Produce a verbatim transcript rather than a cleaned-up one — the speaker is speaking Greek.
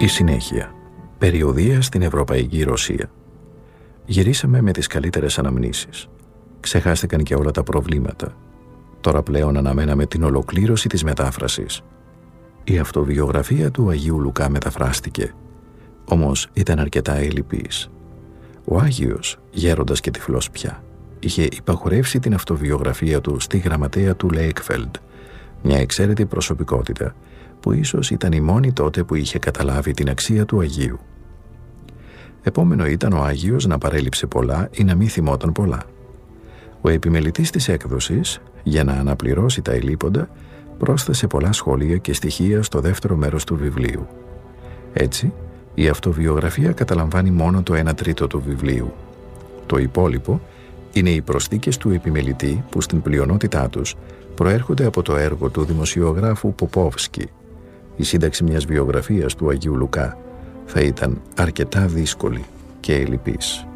Η συνέχεια. Περιοδεία στην Ευρωπαϊκή Ρωσία. Γυρίσαμε με τις καλύτερες αναμνήσεις. Ξεχάστηκαν και όλα τα προβλήματα. Τώρα πλέον αναμέναμε την ολοκλήρωση της μετάφρασης. Η αυτοβιογραφία του Αγίου Λουκά μεταφράστηκε, όμως ήταν αρκετά ελλειπής. Ο Άγιος, γέροντας και τυφλός πια, είχε υπαγορεύσει την αυτοβιογραφία του στη γραμματέα του Λέικφελντ, μια εξαίρετη προσωπικότητα που ίσως ήταν η μόνη τότε που είχε καταλάβει την αξία του Αγίου. Επόμενο ήταν ο Άγιος να παρέλειψε πολλά ή να μη θυμόταν πολλά. Ο επιμελητής της έκδοσης, για να αναπληρώσει τα ελλείποντα, πρόσθεσε πολλά σχόλια και στοιχεία στο δεύτερο μέρος του βιβλίου. Έτσι, η αυτοβιογραφία καταλαμβάνει μόνο το ένα τρίτο του βιβλίου. Το υπόλοιπο είναι οι προσθήκες του επιμελητή που στην πλειονότητά τους προέρχονται από το έργο του δημοσιογράφου Ποπόφσκι. Η σύνταξη μιας βιογραφίας του Αγίου Λουκά θα ήταν αρκετά δύσκολη και ελλειπής.